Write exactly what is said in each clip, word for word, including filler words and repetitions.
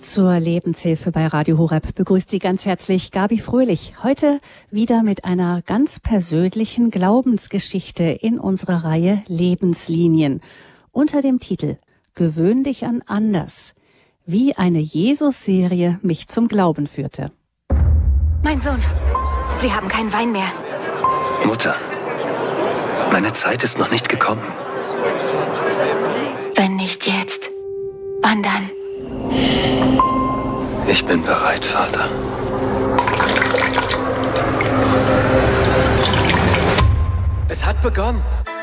Zur Lebenshilfe bei Radio Horeb begrüßt Sie ganz herzlich Gabi Fröhlich. Heute wieder mit einer ganz persönlichen Glaubensgeschichte in unserer Reihe Lebenslinien. Unter dem Titel Gewöhn dich an anders. Wie eine Jesus-Serie mich zum Glauben führte. Mein Sohn, Sie haben keinen Wein mehr. Mutter, meine Zeit ist noch nicht gekommen. Wenn nicht jetzt, wann dann? Ich bin bereit, Vater. Es hat begonnen.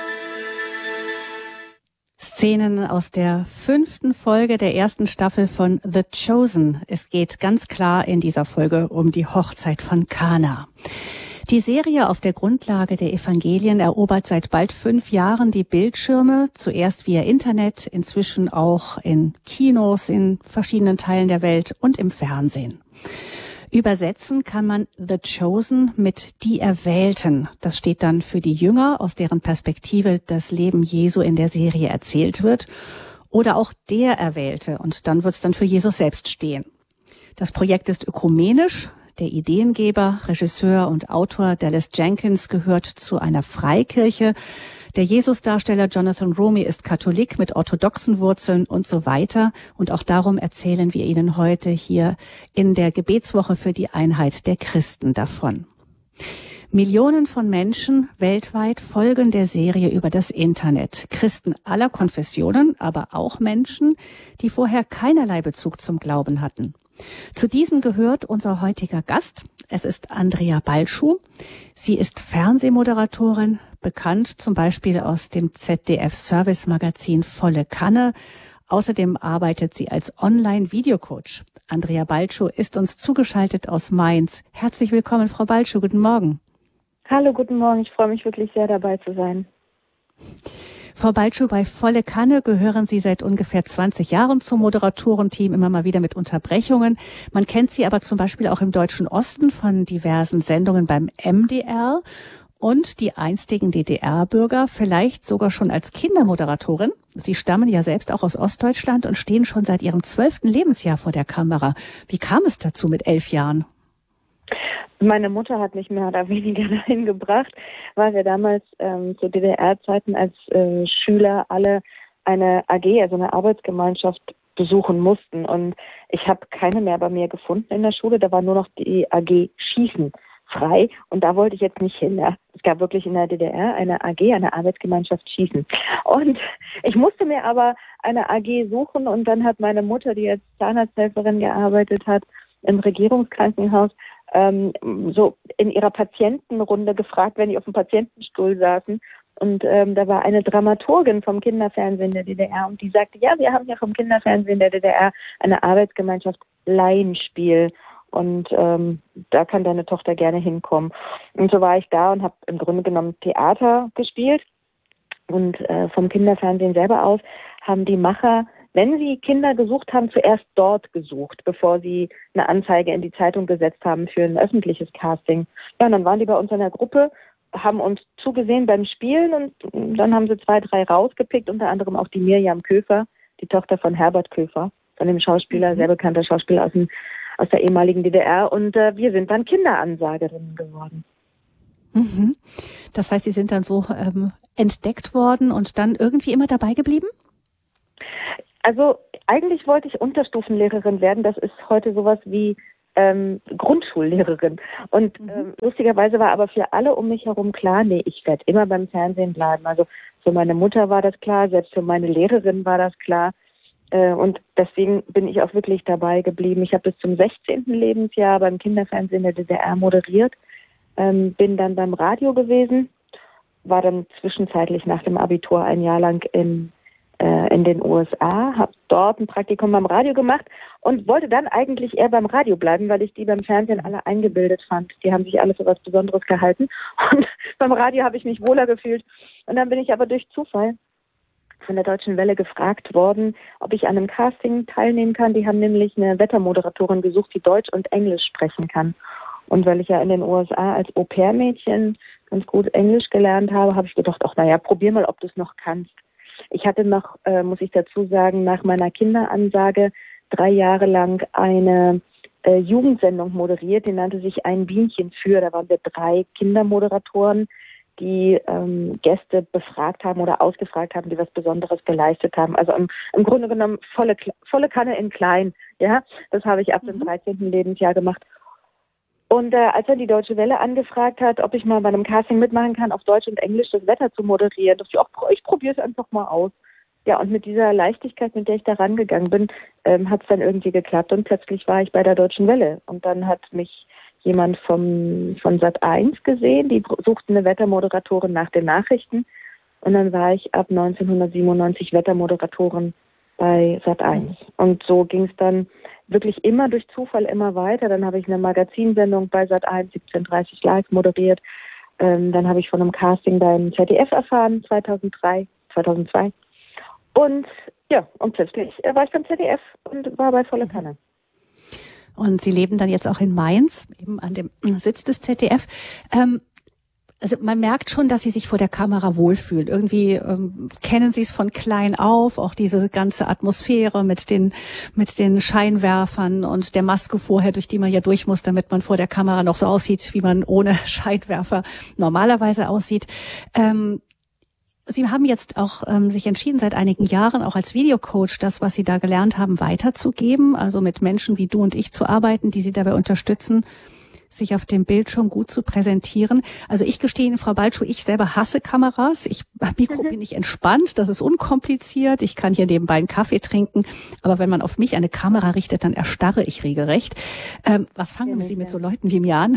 Szenen aus der fünften Folge der ersten Staffel von The Chosen. Es geht ganz klar in dieser Folge um die Hochzeit von Kana. Die Serie auf der Grundlage der Evangelien erobert seit bald fünf Jahren die Bildschirme, zuerst via Internet, inzwischen auch in Kinos in verschiedenen Teilen der Welt und im Fernsehen. Übersetzen kann man The Chosen mit die Erwählten. Das steht dann für die Jünger, aus deren Perspektive das Leben Jesu in der Serie erzählt wird, oder auch der Erwählte, und dann wird es dann für Jesus selbst stehen. Das Projekt ist ökumenisch. Der Ideengeber, Regisseur und Autor Dallas Jenkins gehört zu einer Freikirche. Der Jesusdarsteller Jonathan Roumie ist Katholik mit orthodoxen Wurzeln und so weiter. Und auch darum erzählen wir Ihnen heute hier in der Gebetswoche für die Einheit der Christen davon. Millionen von Menschen weltweit folgen der Serie über das Internet. Christen aller Konfessionen, aber auch Menschen, die vorher keinerlei Bezug zum Glauben hatten. Zu diesen gehört unser heutiger Gast. Es ist Andrea Balschuh. Sie ist Fernsehmoderatorin, bekannt zum Beispiel aus dem Z D F-Service-Magazin Volle Kanne. Außerdem arbeitet sie als Online-Videocoach. Andrea Balschuh ist uns zugeschaltet aus Mainz. Herzlich willkommen, Frau Balschuh. Guten Morgen. Hallo, guten Morgen. Ich freue mich wirklich sehr, dabei zu sein. Frau Balschuh, bei Volle Kanne gehören Sie seit ungefähr zwanzig Jahren zum Moderatorenteam, immer mal wieder mit Unterbrechungen. Man kennt Sie aber zum Beispiel auch im Deutschen Osten von diversen Sendungen beim M D R und die einstigen D D R-Bürger vielleicht sogar schon als Kindermoderatorin. Sie stammen ja selbst auch aus Ostdeutschland und stehen schon seit Ihrem zwölften Lebensjahr vor der Kamera. Wie kam es dazu mit elf Jahren? Meine Mutter hat mich mehr oder weniger dahin gebracht, weil wir damals ähm, zu D D R-Zeiten als äh, Schüler alle eine A G, also eine Arbeitsgemeinschaft, besuchen mussten. Und ich habe keine mehr bei mir gefunden in der Schule. Da war nur noch die A G Schießen frei. Und da wollte ich jetzt nicht hin. Ja. Es gab wirklich in der D D R eine A G, eine Arbeitsgemeinschaft Schießen. Und ich musste mir aber eine A G suchen. Und dann hat meine Mutter, die als Zahnarzthelferin gearbeitet hat, im Regierungskrankenhaus, ähm, so in ihrer Patientenrunde gefragt, wenn die auf dem Patientenstuhl saßen. Und ähm, da war eine Dramaturgin vom Kinderfernsehen der D D R und die sagte, ja, wir haben ja vom Kinderfernsehen der D D R eine Arbeitsgemeinschaft Laienspiel und ähm, da kann deine Tochter gerne hinkommen. Und so war ich da und habe im Grunde genommen Theater gespielt und äh, vom Kinderfernsehen selber aus haben die Macher, wenn sie Kinder gesucht haben, zuerst dort gesucht, bevor sie eine Anzeige in die Zeitung gesetzt haben für ein öffentliches Casting. Ja, und dann waren die bei uns in der Gruppe, haben uns zugesehen beim Spielen und dann haben sie zwei, drei rausgepickt, unter anderem auch die Mirjam Köfer, die Tochter von Herbert Köfer, von dem Schauspieler, mhm. sehr bekannter Schauspieler aus, dem, aus der ehemaligen D D R. Und äh, wir sind dann Kinderansagerinnen geworden. Mhm. Das heißt, Sie sind dann so ähm, entdeckt worden und dann irgendwie immer dabei geblieben? Also eigentlich wollte ich Unterstufenlehrerin werden. Das ist heute sowas wie ähm, Grundschullehrerin. Und mhm. ähm, lustigerweise war aber für alle um mich herum klar, nee, ich werde immer beim Fernsehen bleiben. Also für meine Mutter war das klar, selbst für meine Lehrerin war das klar. Äh, und deswegen bin ich auch wirklich dabei geblieben. Ich habe bis zum sechzehnten Lebensjahr beim Kinderfernsehen der D D R moderiert, ähm, bin dann beim Radio gewesen, war dann zwischenzeitlich nach dem Abitur ein Jahr lang in in den U S A, habe dort ein Praktikum beim Radio gemacht und wollte dann eigentlich eher beim Radio bleiben, weil ich die beim Fernsehen alle eingebildet fand. Die haben sich alle für was Besonderes gehalten und beim Radio habe ich mich wohler gefühlt. Und dann bin ich aber durch Zufall von der Deutschen Welle gefragt worden, ob ich an einem Casting teilnehmen kann. Die haben nämlich eine Wettermoderatorin gesucht, die Deutsch und Englisch sprechen kann. Und weil ich ja in den U S A als Au-pair-Mädchen ganz gut Englisch gelernt habe, habe ich gedacht, ach naja, probier mal, ob du es noch kannst. Ich hatte noch, äh, muss ich dazu sagen, nach meiner Kinderansage drei Jahre lang eine äh, Jugendsendung moderiert, die nannte sich Ein Bienchen für. Da waren wir drei Kindermoderatoren, die ähm, Gäste befragt haben oder ausgefragt haben, die was Besonderes geleistet haben. Also im, im Grunde genommen volle, volle Kanne in klein. Ja, das habe ich ab dem dreizehnten Lebensjahr gemacht. Und äh, als dann die Deutsche Welle angefragt hat, ob ich mal bei einem Casting mitmachen kann, auf Deutsch und Englisch das Wetter zu moderieren, dachte ich, ach, ich probiere es einfach mal aus. Ja, und mit dieser Leichtigkeit, mit der ich da rangegangen bin, ähm, hat es dann irgendwie geklappt. Und plötzlich war ich bei der Deutschen Welle. Und dann hat mich jemand vom, von Sat eins gesehen, die suchten eine Wettermoderatorin nach den Nachrichten. Und dann war ich ab neunzehnhundertsiebenundneunzig Wettermoderatorin bei Sat eins. Und so ging es dann wirklich immer durch Zufall immer weiter. Dann habe ich eine Magazinsendung bei Sat eins, siebzehn Uhr dreißig live moderiert. Ähm, dann habe ich von einem Casting beim Z D F erfahren, zweitausenddrei, zweitausendzwei. Und ja, und plötzlich war ich beim Z D F und war bei voller Kanne. Und Sie leben dann jetzt auch in Mainz, eben an dem Sitz des Z D F. Ähm, also man merkt schon, dass Sie sich vor der Kamera wohlfühlen. Irgendwie ähm, kennen Sie es von klein auf, auch diese ganze Atmosphäre mit den mit den Scheinwerfern und der Maske vorher, durch die man ja durch muss, damit man vor der Kamera noch so aussieht, wie man ohne Scheinwerfer normalerweise aussieht. Ähm, Sie haben jetzt auch ähm, sich entschieden, seit einigen Jahren auch als Videocoach das, was Sie da gelernt haben, weiterzugeben, also mit Menschen wie du und ich zu arbeiten, die Sie dabei unterstützen, sich auf dem Bildschirm gut zu präsentieren. Also ich gestehe Ihnen, Frau Balschuh, ich selber hasse Kameras. Ich am Mikro bin ich entspannt, das ist unkompliziert. Ich kann hier nebenbei einen Kaffee trinken, aber wenn man auf mich eine Kamera richtet, dann erstarre ich regelrecht. Ähm, was fangen Sie mit so Leuten wie mir an?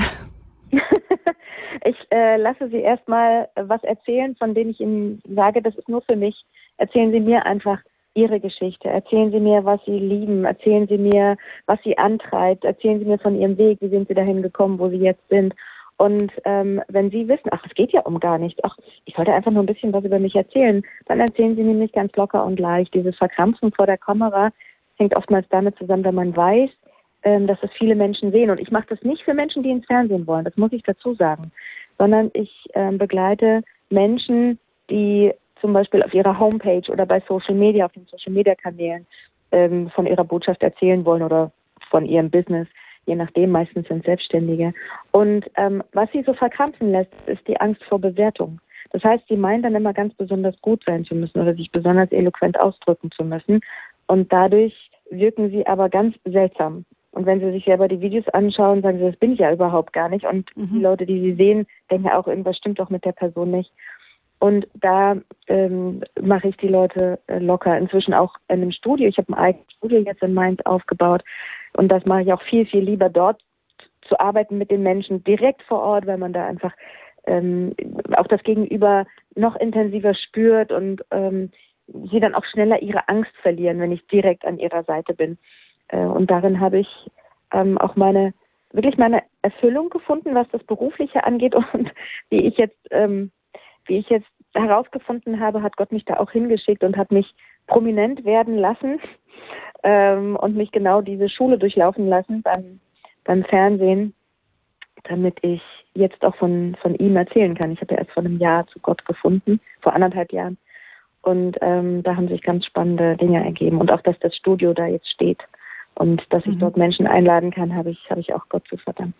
Ich äh, lasse Sie erstmal was erzählen, von dem ich Ihnen sage, das ist nur für mich. Erzählen Sie mir einfach Ihre Geschichte. Erzählen Sie mir, was Sie lieben. Erzählen Sie mir, was Sie antreibt. Erzählen Sie mir von Ihrem Weg. Wie sind Sie dahin gekommen, wo Sie jetzt sind? Und ähm, wenn Sie wissen, ach, es geht ja um gar nichts. Ach, ich sollte einfach nur ein bisschen was über mich erzählen. Dann erzählen Sie nämlich ganz locker und leicht. Dieses Verkrampfen vor der Kamera hängt oftmals damit zusammen, wenn man weiß, dass es viele Menschen sehen. Und ich mache das nicht für Menschen, die ins Fernsehen wollen, das muss ich dazu sagen, sondern ich äh, begleite Menschen, die zum Beispiel auf ihrer Homepage oder bei Social Media, auf den Social Media Kanälen ähm, von ihrer Botschaft erzählen wollen oder von ihrem Business, je nachdem, meistens sind Selbstständige. Und ähm, was sie so verkrampfen lässt, ist die Angst vor Bewertung. Das heißt, sie meinen dann immer ganz besonders gut sein zu müssen oder sich besonders eloquent ausdrücken zu müssen. Und dadurch wirken sie aber ganz seltsam. Und wenn Sie sich selber die Videos anschauen, sagen Sie, das bin ich ja überhaupt gar nicht. Und mhm. die Leute, die Sie sehen, denken ja auch, irgendwas stimmt doch mit der Person nicht. Und da ähm, mache ich die Leute äh, locker. Inzwischen auch in einem Studio. Ich habe ein eigenes Studio jetzt in Mainz aufgebaut. Und das mache ich auch viel, viel lieber, dort zu arbeiten mit den Menschen direkt vor Ort, weil man da einfach ähm, auch das Gegenüber noch intensiver spürt und ähm, sie dann auch schneller ihre Angst verlieren, wenn ich direkt an ihrer Seite bin. Und darin habe ich ähm, auch meine, wirklich meine Erfüllung gefunden, was das Berufliche angeht. Und wie ich jetzt, ähm, wie ich jetzt herausgefunden habe, hat Gott mich da auch hingeschickt und hat mich prominent werden lassen ähm, und mich genau diese Schule durchlaufen lassen beim, beim Fernsehen, damit ich jetzt auch von, von ihm erzählen kann. Ich habe ja erst vor einem Jahr zu Gott gefunden, vor anderthalb Jahren. Und ähm, da haben sich ganz spannende Dinge ergeben. Und auch, dass das Studio da jetzt steht. Und dass ich dort Menschen einladen kann, habe ich, habe ich auch Gott zu verdanken.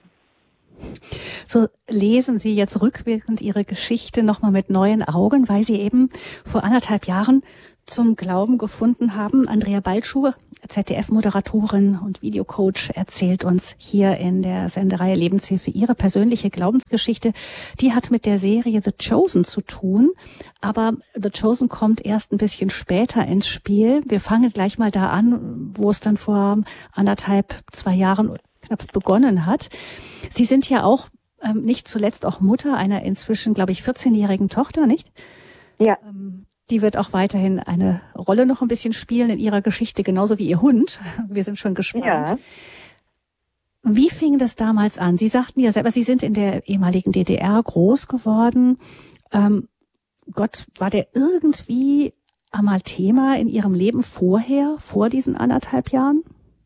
So lesen Sie jetzt rückwirkend Ihre Geschichte nochmal mit neuen Augen, weil Sie eben vor anderthalb Jahren zum Glauben gefunden haben. Andrea Balschuh, Z D F-Moderatorin und Videocoach, erzählt uns hier in der Sendereihe Lebenshilfe ihre persönliche Glaubensgeschichte. Die hat mit der Serie The Chosen zu tun, aber The Chosen kommt erst ein bisschen später ins Spiel. Wir fangen gleich mal da an, wo es dann vor anderthalb, zwei Jahren knapp begonnen hat. Sie sind ja auch ähm, nicht zuletzt auch Mutter einer inzwischen, glaube ich, vierzehnjährigen Tochter, nicht? Ja. Ähm, Die wird auch weiterhin eine Rolle noch ein bisschen spielen in ihrer Geschichte, genauso wie ihr Hund. Wir sind schon gespannt. Ja. Wie fing das damals an? Sie sagten ja selber, Sie sind in der ehemaligen D D R groß geworden. Ähm, Gott, war der irgendwie einmal Thema in Ihrem Leben vorher, vor diesen anderthalb Jahren?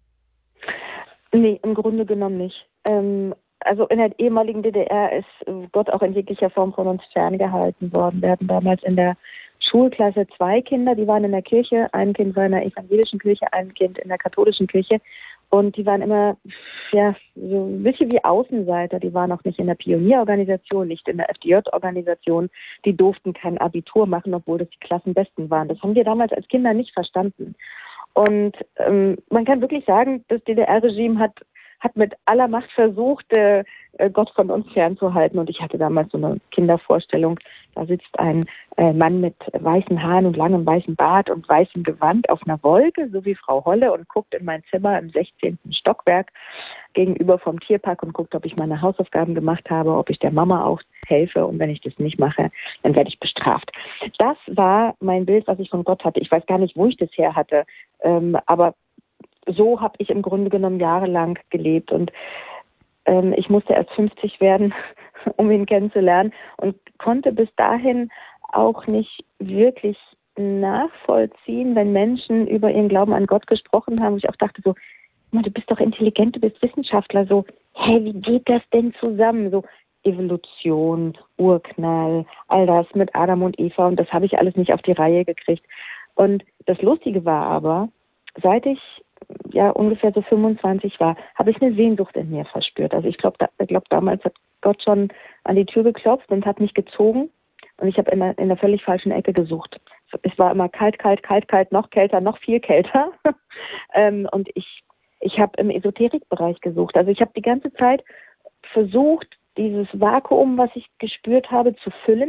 Nee, im Grunde genommen nicht. Ähm, also in der ehemaligen D D R ist Gott auch in jeglicher Form von uns ferngehalten worden. Wir hatten damals in der Schulklasse zwei Kinder, die waren in der Kirche. Ein Kind war in der evangelischen Kirche, ein Kind in der katholischen Kirche. Und die waren immer ja, so ein bisschen wie Außenseiter. Die waren auch nicht in der Pionierorganisation, nicht in der F D J-Organisation. Die durften kein Abitur machen, obwohl das die Klassenbesten waren. Das haben wir damals als Kinder nicht verstanden. Und ähm, man kann wirklich sagen, das D D R-Regime hat, hat mit aller Macht versucht, äh, Gott von uns fernzuhalten. Und ich hatte damals so eine Kindervorstellung, da sitzt ein äh, Mann mit weißen Haaren und langem weißen Bart und weißem Gewand auf einer Wolke, so wie Frau Holle, und guckt in mein Zimmer im sechzehnten Stockwerk gegenüber vom Tierpark und guckt, ob ich meine Hausaufgaben gemacht habe, ob ich der Mama auch helfe. Und wenn ich das nicht mache, dann werde ich bestraft. Das war mein Bild, was ich von Gott hatte. Ich weiß gar nicht, wo ich das her hatte, ähm, aber so habe ich im Grunde genommen jahrelang gelebt. Und ähm, ich musste erst fünfzig werden, um ihn kennenzulernen, und konnte bis dahin auch nicht wirklich nachvollziehen, wenn Menschen über ihren Glauben an Gott gesprochen haben. Und ich auch dachte so, du bist doch intelligent, du bist Wissenschaftler, so, hey, wie geht das denn zusammen? So Evolution, Urknall, all das mit Adam und Eva, und das habe ich alles nicht auf die Reihe gekriegt. Und das Lustige war aber, seit ich ja ungefähr so fünfundzwanzig war, habe ich eine Sehnsucht in mir verspürt. Also ich glaube, da, ich glaub, damals hat Gott schon an die Tür geklopft und hat mich gezogen, und ich habe in der, in der völlig falschen Ecke gesucht. Es war immer kalt, kalt, kalt, kalt, noch kälter, noch viel kälter. ähm, und ich, ich habe im Esoterikbereich gesucht. Also ich habe die ganze Zeit versucht, dieses Vakuum, was ich gespürt habe, zu füllen.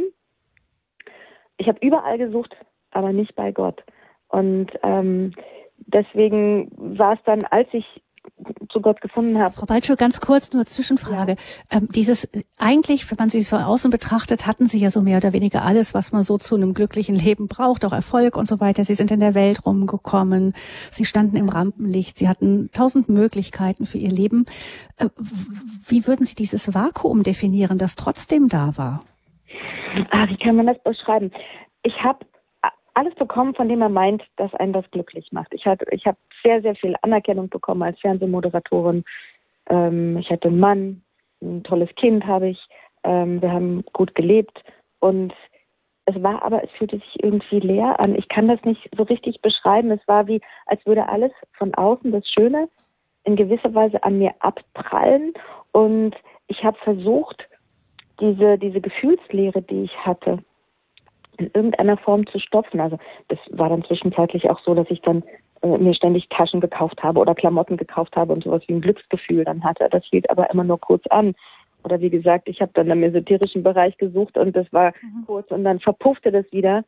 Ich habe überall gesucht, aber nicht bei Gott. Und ähm, deswegen war es dann, als ich zu Gott gefunden habe. Frau Baltschow, ganz kurz nur Zwischenfrage. Ja. Ähm, dieses, eigentlich, wenn man sich von außen betrachtet, hatten Sie ja so mehr oder weniger alles, was man so zu einem glücklichen Leben braucht, auch Erfolg und so weiter. Sie sind in der Welt rumgekommen, Sie standen im Rampenlicht, Sie hatten tausend Möglichkeiten für Ihr Leben. Äh, wie würden Sie dieses Vakuum definieren, das trotzdem da war? Ah, wie kann man das beschreiben? Ich habe alles bekommen, von dem man meint, dass einen das glücklich macht. Ich hatte, ich habe sehr, sehr viel Anerkennung bekommen als Fernsehmoderatorin. Ähm, ich hatte einen Mann, ein tolles Kind habe ich. Ähm, wir haben gut gelebt, und es war aber, es fühlte sich irgendwie leer an. Ich kann das nicht so richtig beschreiben. Es war wie, als würde alles von außen, das Schöne, in gewisser Weise an mir abprallen, und ich habe versucht, diese, diese Gefühlsleere, die ich hatte, in irgendeiner Form zu stopfen. Also das war dann zwischenzeitlich auch so, dass ich dann äh, mir ständig Taschen gekauft habe oder Klamotten gekauft habe und sowas wie ein Glücksgefühl dann hatte. Das hielt aber immer nur kurz an. Oder wie gesagt, ich habe dann im esoterischen Bereich gesucht, und das war mhm. kurz, und dann verpuffte das wieder.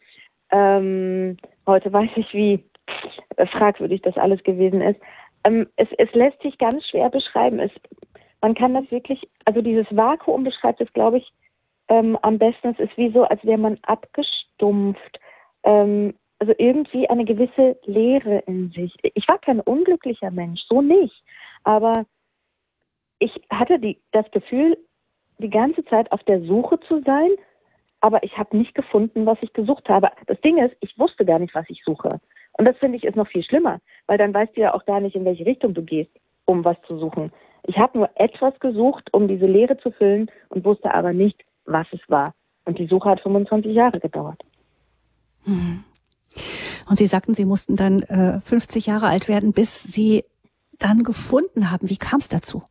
Ähm, heute weiß ich, wie äh, fragwürdig das alles gewesen ist. Ähm, es, es lässt sich ganz schwer beschreiben. Es, man kann das wirklich, also dieses Vakuum beschreibt es, glaube ich, Ähm, am besten. Es ist wie so, als wäre man abgestumpft. Ähm, also irgendwie eine gewisse Leere in sich. Ich war kein unglücklicher Mensch, so nicht. Aber ich hatte die, das Gefühl, die ganze Zeit auf der Suche zu sein, aber ich habe nicht gefunden, was ich gesucht habe. Das Ding ist, ich wusste gar nicht, was ich suche. Und das finde ich ist noch viel schlimmer, weil dann weißt du ja auch gar nicht, in welche Richtung du gehst, um was zu suchen. Ich habe nur etwas gesucht, um diese Leere zu füllen, und wusste aber nicht, was es war. Und die Suche hat fünfundzwanzig Jahre gedauert. Und Sie sagten, Sie mussten dann äh, fünfzig Jahre alt werden, bis Sie dann gefunden haben. Wie kam es dazu?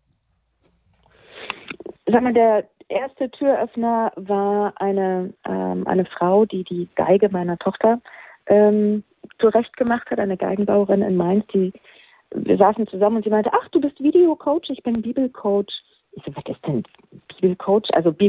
Sag mal, der erste Türöffner war eine, ähm, eine Frau, die die Geige meiner Tochter ähm, zurechtgemacht hat, eine Geigenbauerin in Mainz. Die, wir saßen zusammen, und sie meinte, ach, du bist Videocoach, ich bin Bibelcoach. Ich so, was ist denn Bibelcoach? Also Bibel